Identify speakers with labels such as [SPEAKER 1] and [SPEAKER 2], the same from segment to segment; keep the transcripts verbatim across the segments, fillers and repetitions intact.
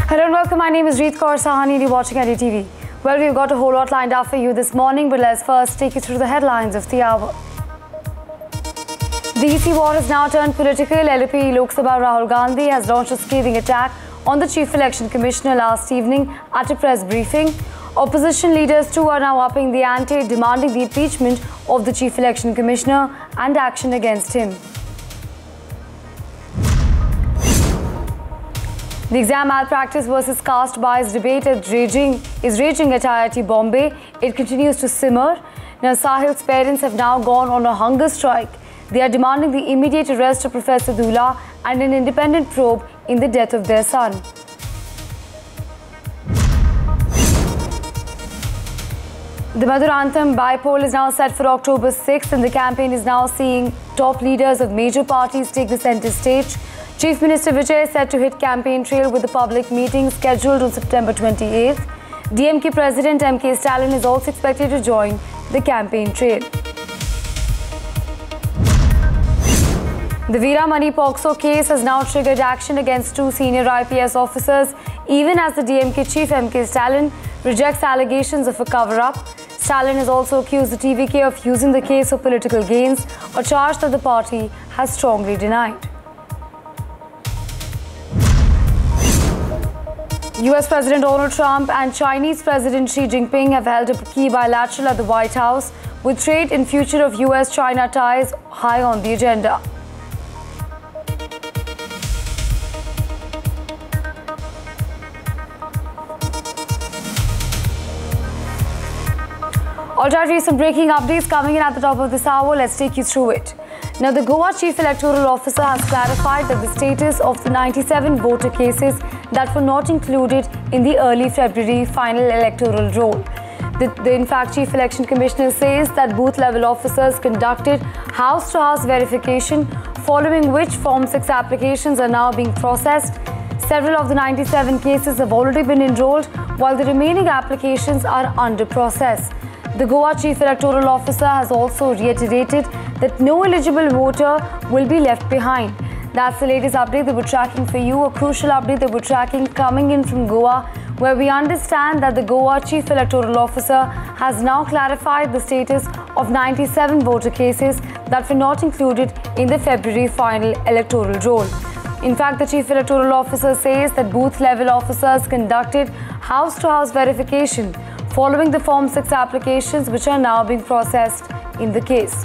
[SPEAKER 1] Hello and welcome. My name is Reet Kaur Sahani and you're watching N D T V. Well, we've got a whole lot lined up for you this morning, but let's first take you through the headlines of the hour. The E C war has now turned political. L P Lok Sabha Rahul Gandhi has launched a scathing attack on the Chief Election Commissioner last evening at a press briefing. Opposition leaders too are now upping the ante, demanding the impeachment of the Chief Election Commissioner and action against him. The exam malpractice versus caste bias debate is raging, is raging at I I T Bombay. It continues to simmer. Now, Sahil's parents have now gone on a hunger strike. They are demanding the immediate arrest of Professor Dula and an independent probe in the death of their son. The Madhurantham Bipole is now set for October sixth and the campaign is now seeing top leaders of major parties take the centre stage. Chief Minister Vijay is set to hit campaign trail with a public meeting scheduled on September twenty-eighth. D M K President M K Stalin is also expected to join the campaign trail. The Veeramani Pokso case has now triggered action against two senior I P S officers, even as the D M K chief M K Stalin rejects allegations of a cover-up. Stalin has also accused the T V K of using the case for political gains, a charge that the party has strongly denied. U S President Donald Trump and Chinese President Xi Jinping have held a key bilateral at the White House, with trade and future of U S China ties high on the agenda. Alright, we have some breaking updates coming in at the top of this hour. Let's take you through it. Now, the Goa Chief Electoral Officer has clarified that the status of the ninety-seven voter cases that were not included in the early February final electoral roll. The, the in fact, Chief Election Commissioner says that booth-level officers conducted house-to-house verification, following which Form six applications are now being processed. Several of the ninety-seven cases have already been enrolled, while the remaining applications are under process. The Goa Chief Electoral Officer has also reiterated that no eligible voter will be left behind. That's the latest update that we're tracking for you, a crucial update that we're tracking coming in from Goa, where we understand that the Goa Chief Electoral Officer has now clarified the status of ninety-seven voter cases that were not included in the February final electoral roll. In fact, the Chief Electoral Officer says that booth-level officers conducted house-to-house verification following the Form six applications, which are now being processed in the case.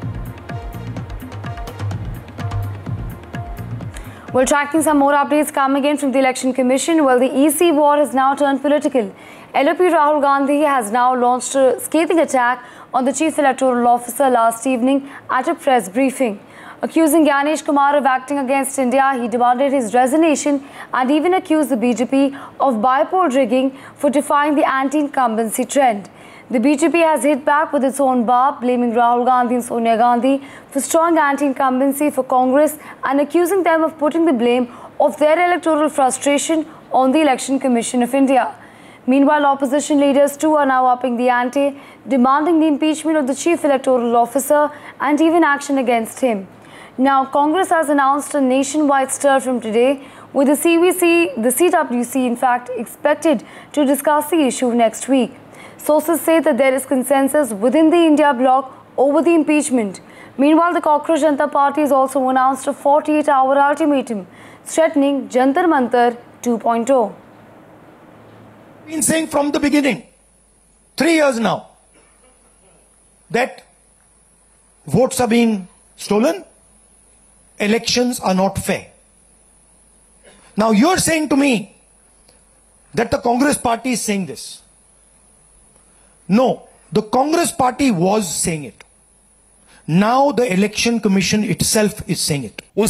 [SPEAKER 1] We're tracking some more updates coming in from the Election Commission. Well, the E C war has now turned political. L P Rahul Gandhi has now launched a scathing attack on the Chief Electoral Officer last evening at a press briefing. Accusing Gyanesh Kumar of acting against India, he demanded his resignation and even accused the B J P of bipole rigging for defying the anti-incumbency trend. The B J P has hit back with its own barb, blaming Rahul Gandhi and Sonia Gandhi for strong anti-incumbency for Congress and accusing them of putting the blame of their electoral frustration on the Election Commission of India. Meanwhile, opposition leaders too are now upping the ante, demanding the impeachment of the Chief Electoral Officer and even action against him. Now, Congress has announced a nationwide stir from today, with the C V C, the C W C, in fact, expected to discuss the issue next week. Sources say that there is consensus within the India bloc over the impeachment. Meanwhile, the Cockroach Janata Party has also announced a forty-eight hour ultimatum, threatening Jantar Mantar two point oh.
[SPEAKER 2] Been saying from the beginning, three years now, that votes are being stolen, elections are not fair. Now you're saying to me that the Congress party is saying this. No, the Congress party was saying it. Now the Election Commission itself is saying it.